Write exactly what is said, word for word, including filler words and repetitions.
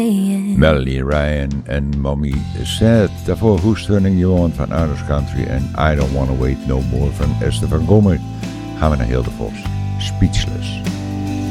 Melody Ryan en Mommy Said. Daarvoor Who's Turning You On van Arnold's Country en I Don't Wanna Wait No More van Esther van Gommen. Gaan we naar Hilde Vos. Speechless.